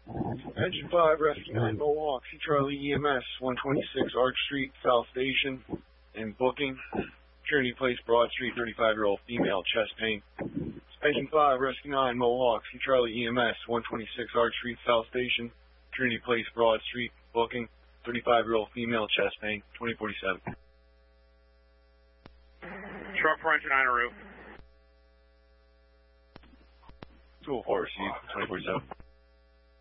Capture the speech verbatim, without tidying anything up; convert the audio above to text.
Engine five, Rescue nine, Milwaukee, Charlie E M S, one twenty-six Arch Street, South Station, in booking. Trinity Place, Broad Street, thirty-five-year-old female, chest pain. Engine five, Rescue nine, Milwaukee, Charlie E M S, one twenty-six Arch Street, South Station, Trinity Place, Broad Street, booking. thirty-five-year-old female, chest pain, twenty forty-seven. Truck for Engine nine, roof. two oh four, received, twenty forty-seven.